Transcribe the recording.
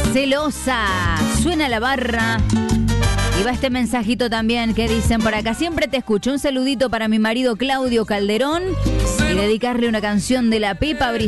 Celosa, suena la barra. Y va este mensajito también que dicen por acá: siempre te escucho. Un saludito para mi marido Claudio Calderón y dedicarle una canción de la Pepa Brizuela.